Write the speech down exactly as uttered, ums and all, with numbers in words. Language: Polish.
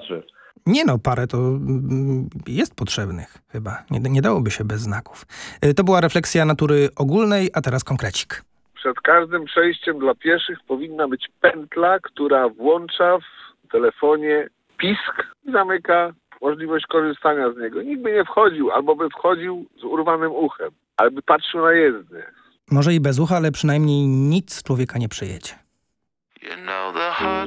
wystarczy. Nie no, parę to mm, jest potrzebnych chyba. Nie, nie dałoby się bez znaków. Y, To była refleksja natury ogólnej, a teraz konkrecik. Przed każdym przejściem dla pieszych powinna być pętla, która włącza w telefonie pisk i zamyka możliwość korzystania z niego. Nikt by nie wchodził, albo by wchodził z urwanym uchem, ale by patrzył na jezdnię. Może i bez ucha, ale przynajmniej nic człowieka nie przejedzie. You know the hard